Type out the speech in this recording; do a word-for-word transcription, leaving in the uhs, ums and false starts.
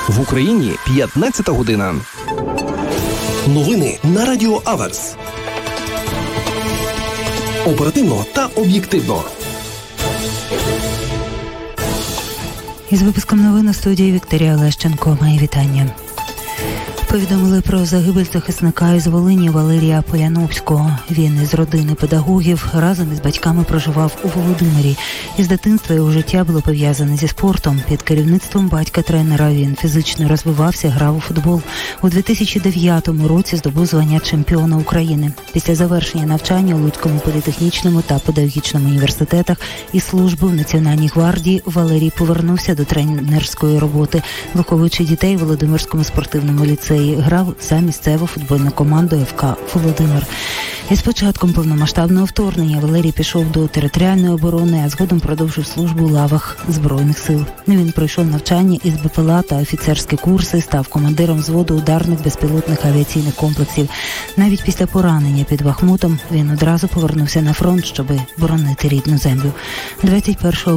В Україні п'ятнадцята година. Новини на Радіо Аверс. Оперативно та об'єктивно. Із випуском новин у студії Вікторія Лещенко. Мої вітання. Повідомили про загибель захисника із Волині Валерія Поляновського. Він із родини педагогів разом із батьками проживав у Володимирі. Із дитинства його життя було пов'язане зі спортом. Під керівництвом батька-тренера він фізично розвивався, грав у футбол. У дві тисячі дев'ятому році здобув звання чемпіона України. Після завершення навчання у Луцькому політехнічному та педагогічному університетах і служби в Національній гвардії Валерій повернувся до тренерської роботи, виховуючи дітей у Володимирському спортивному ліцеї. Грав за місцеву футбольну команду еф ка «Володимир». Із початком повномасштабного вторгнення Валерій пішов до територіальної оборони, а згодом продовжив службу у лавах Збройних сил. Він пройшов навчання із бе пе ел а та офіцерські курси, став командиром взводу ударних безпілотних авіаційних комплексів. Навіть після поранення під Бахмутом він одразу повернувся на фронт, щоб боронити рідну землю. двадцять першого